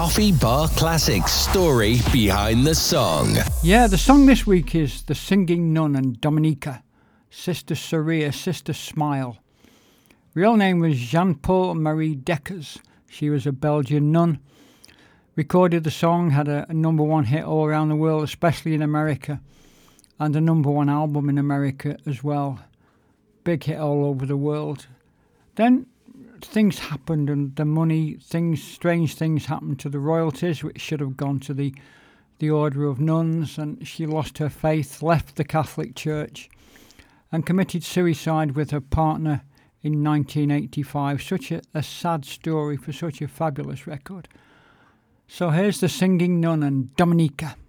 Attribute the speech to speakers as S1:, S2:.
S1: Coffee Bar Classics story behind the song.
S2: Yeah, the song this week is The Singing Nun and Dominica, Sister Soria, Sister Smile. Real name was Jean-Paul Marie Deckers. She was a Belgian nun. Recorded the song, had a number one hit all around the world, especially in America, and a number one album in America as well. Big hit all over the world. Then things happened, and the money, strange things happened to the royalties, which should have gone to the Order of Nuns, and she lost her faith, left the Catholic Church, and committed suicide with her partner in 1985. Such a sad story for such a fabulous record. So here's The Singing Nun and Dominica.